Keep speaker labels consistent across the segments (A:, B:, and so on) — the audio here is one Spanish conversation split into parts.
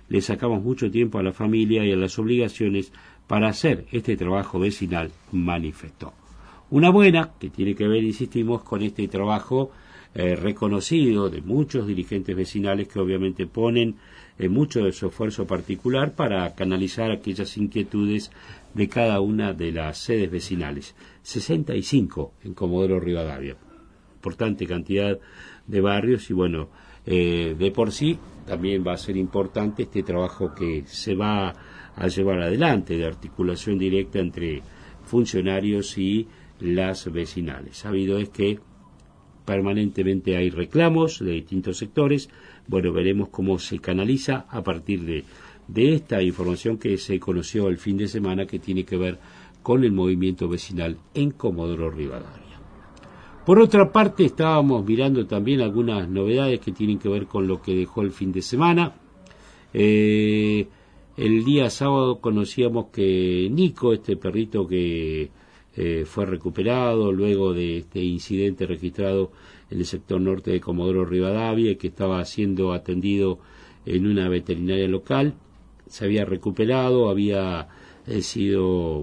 A: le sacamos mucho tiempo a la familia y a las obligaciones para hacer este trabajo vecinal, manifestó. Una buena, que tiene que ver, insistimos, con este trabajo reconocido de muchos dirigentes vecinales que obviamente ponen mucho de su esfuerzo particular para canalizar aquellas inquietudes de cada una de las sedes vecinales. 65 en Comodoro Rivadavia. Importante cantidad de barrios y bueno, de por sí también va a ser importante este trabajo que se va a llevar adelante de articulación directa entre funcionarios y las vecinales. Sabido es que permanentemente hay reclamos de distintos sectores. Bueno, veremos cómo se canaliza a partir de esta información que se conoció el fin de semana, que tiene que ver con el movimiento vecinal en Comodoro Rivadavia. Por otra parte, estábamos mirando también algunas novedades que tienen que ver con lo que dejó el fin de semana. El día sábado conocíamos que Nico, este perrito que fue recuperado luego de este incidente registrado en el sector norte de Comodoro Rivadavia y que estaba siendo atendido en una veterinaria local, se había recuperado, había sido,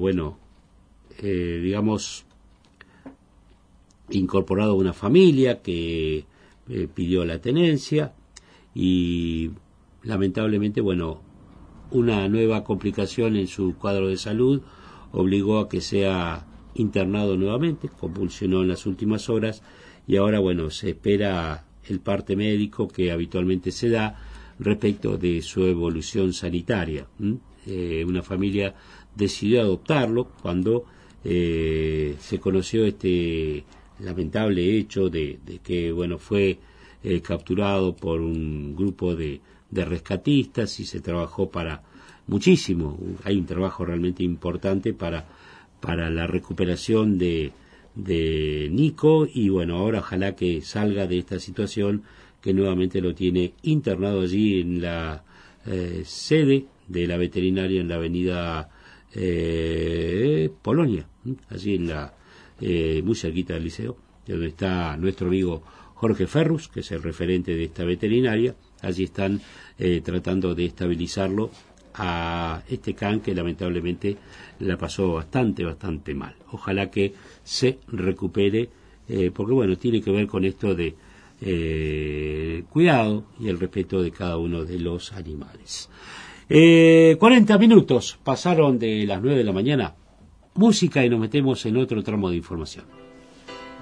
A: incorporado a una familia que pidió la tenencia y lamentablemente, una nueva complicación en su cuadro de salud obligó a que sea internado nuevamente, convulsionó en las últimas horas y ahora, se espera el parte médico que habitualmente se da respecto de su evolución sanitaria. Una familia decidió adoptarlo cuando se conoció este lamentable hecho de que fue capturado por un grupo de rescatistas y se trabajó para muchísimo. Hay un trabajo realmente importante para la recuperación de Nico y ahora ojalá que salga de esta situación que nuevamente lo tiene internado allí en la sede de la veterinaria en la avenida Polonia, allí en la muy cerquita del liceo, donde está nuestro amigo Jorge Ferrus, que es el referente de esta veterinaria. Allí están tratando de estabilizarlo a este can que lamentablemente la pasó bastante mal. Ojalá que se recupere, porque tiene que ver con esto de cuidado y el respeto de cada uno de los animales. 40 minutos pasaron de las 9 de la mañana. Música y nos metemos en otro tramo de información.